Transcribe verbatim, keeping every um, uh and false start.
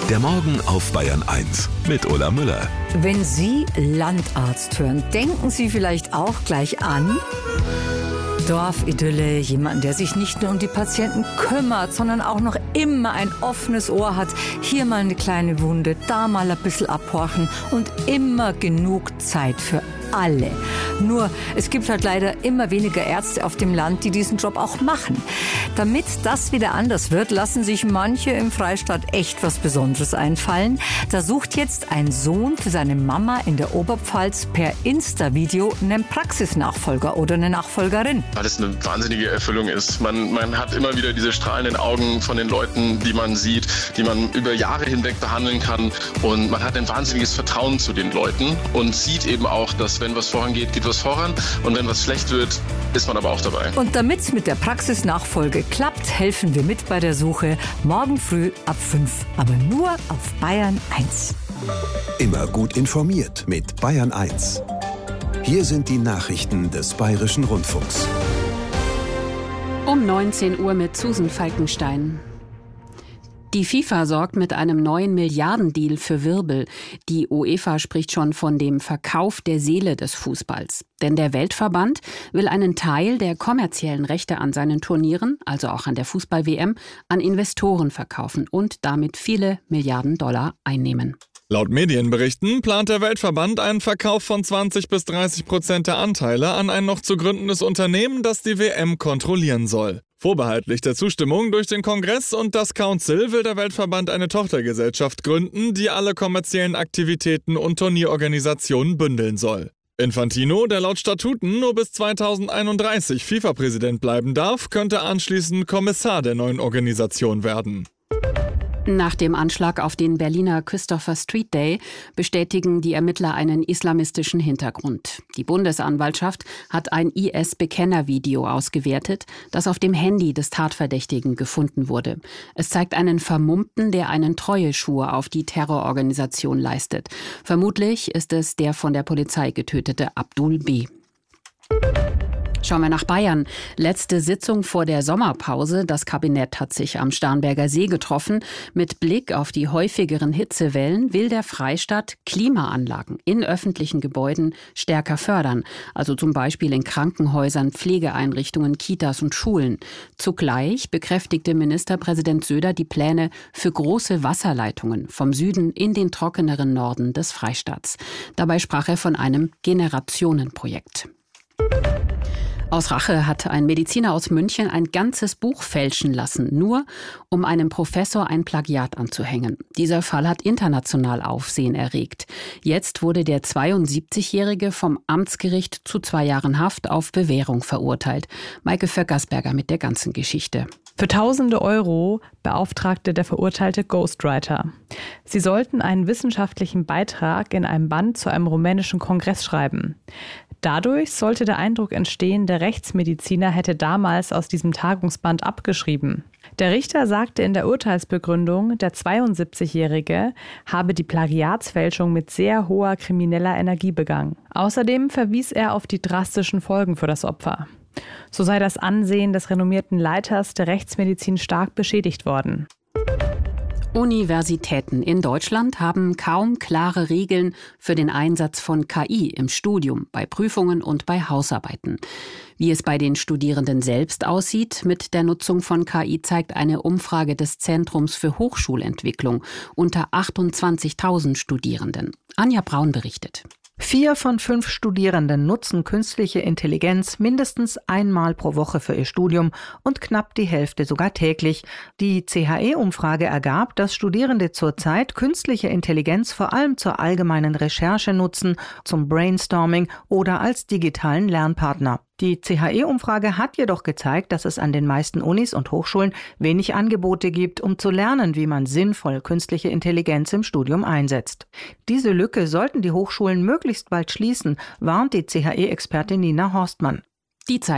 Der Morgen auf Bayern eins mit Ulla Müller. Wenn Sie Landarzt hören, denken Sie vielleicht auch gleich an Dorfidylle, jemanden, der sich nicht nur um die Patienten kümmert, sondern auch noch immer ein offenes Ohr hat. Hier mal eine kleine Wunde, da mal ein bisschen abhorchen und immer genug Zeit für alle. Nur, es gibt halt leider immer weniger Ärzte auf dem Land, die diesen Job auch machen. Damit das wieder anders wird, lassen sich manche im Freistaat echt was Besonderes einfallen. Da sucht jetzt ein Sohn für seine Mama in der Oberpfalz per Insta-Video einen Praxisnachfolger oder eine Nachfolgerin. Weil es eine wahnsinnige Erfüllung ist. Man, man hat immer wieder diese strahlenden Augen von den Leuten, die man sieht, die man über Jahre hinweg behandeln kann. Und man hat ein wahnsinniges Vertrauen zu den Leuten und sieht eben auch, dass wenn was vorangeht, geht was voran. Und wenn was schlecht wird, ist man aber auch dabei. Und damit es mit der Praxisnachfolge klappt, helfen wir mit bei der Suche. Morgen früh ab fünf. Aber nur auf Bayern eins. Immer gut informiert mit Bayern eins. Hier sind die Nachrichten des Bayerischen Rundfunks. Um neunzehn Uhr mit Susan Falkenstein. Die FIFA sorgt mit einem neuen Milliardendeal für Wirbel. Die UEFA spricht schon von dem Verkauf der Seele des Fußballs. Denn der Weltverband will einen Teil der kommerziellen Rechte an seinen Turnieren, also auch an der Fußball-W M, an Investoren verkaufen und damit viele Milliarden Dollar einnehmen. Laut Medienberichten plant der Weltverband einen Verkauf von zwanzig bis dreißig Prozent der Anteile an ein noch zu gründendes Unternehmen, das die W M kontrollieren soll. Vorbehaltlich der Zustimmung durch den Kongress und das Council will der Weltverband eine Tochtergesellschaft gründen, die alle kommerziellen Aktivitäten und Turnierorganisationen bündeln soll. Infantino, der laut Statuten nur bis zweitausendeinunddreißig FIFA-Präsident bleiben darf, könnte anschließend Kommissar der neuen Organisation werden. Nach dem Anschlag auf den Berliner Christopher Street Day bestätigen die Ermittler einen islamistischen Hintergrund. Die Bundesanwaltschaft hat ein I S-Bekennervideo ausgewertet, das auf dem Handy des Tatverdächtigen gefunden wurde. Es zeigt einen Vermummten, der einen Treueschwur auf die Terrororganisation leistet. Vermutlich ist es der von der Polizei getötete Abdul B. Schauen wir nach Bayern. Letzte Sitzung vor der Sommerpause. Das Kabinett hat sich am Starnberger See getroffen. Mit Blick auf die häufigeren Hitzewellen will der Freistaat Klimaanlagen in öffentlichen Gebäuden stärker fördern. Also zum Beispiel in Krankenhäusern, Pflegeeinrichtungen, Kitas und Schulen. Zugleich bekräftigte Ministerpräsident Söder die Pläne für große Wasserleitungen vom Süden in den trockeneren Norden des Freistaats. Dabei sprach er von einem Generationenprojekt. Aus Rache hat ein Mediziner aus München ein ganzes Buch fälschen lassen, nur um einem Professor ein Plagiat anzuhängen. Dieser Fall hat international Aufsehen erregt. Jetzt wurde der zweiundsiebzigjährige vom Amtsgericht zu zwei Jahren Haft auf Bewährung verurteilt. Maike Vöckersberger mit der ganzen Geschichte. Für tausende Euro beauftragte der Verurteilte Ghostwriter. Sie sollten einen wissenschaftlichen Beitrag in einem Band zu einem rumänischen Kongress schreiben. Dadurch sollte der Eindruck entstehen, der Rechtsmediziner hätte damals aus diesem Tagungsband abgeschrieben. Der Richter sagte in der Urteilsbegründung, der zweiundsiebzigjährige habe die Plagiatsfälschung mit sehr hoher krimineller Energie begangen. Außerdem verwies er auf die drastischen Folgen für das Opfer. So sei das Ansehen des renommierten Leiters der Rechtsmedizin stark beschädigt worden. Universitäten in Deutschland haben kaum klare Regeln für den Einsatz von K I im Studium, bei Prüfungen und bei Hausarbeiten. Wie es bei den Studierenden selbst aussieht mit der Nutzung von K I, zeigt eine Umfrage des Zentrums für Hochschulentwicklung unter achtundzwanzigtausend Studierenden. Anja Braun berichtet. Vier von fünf Studierenden nutzen künstliche Intelligenz mindestens einmal pro Woche für ihr Studium und knapp die Hälfte sogar täglich. Die C H E-Umfrage ergab, dass Studierende zurzeit künstliche Intelligenz vor allem zur allgemeinen Recherche nutzen, zum Brainstorming oder als digitalen Lernpartner. Die C H E-Umfrage hat jedoch gezeigt, dass es an den meisten Unis und Hochschulen wenig Angebote gibt, um zu lernen, wie man sinnvoll künstliche Intelligenz im Studium einsetzt. Diese Lücke sollten die Hochschulen möglichst bald schließen, warnt die C H E-Expertin Nina Horstmann. Die Zeit